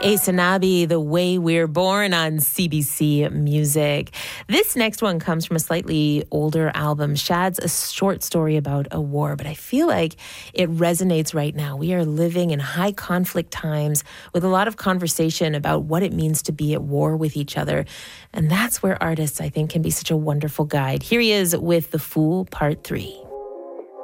Aysanabee, The Way We're Born on CBC Music. This next one comes from a slightly older album. Shad's a short story about a war, but I feel like it resonates right now. We are living in high conflict times with a lot of conversation about what it means to be at war with each other. And that's where artists, I think, can be such a wonderful guide. Here he is with The Fool, Part 3.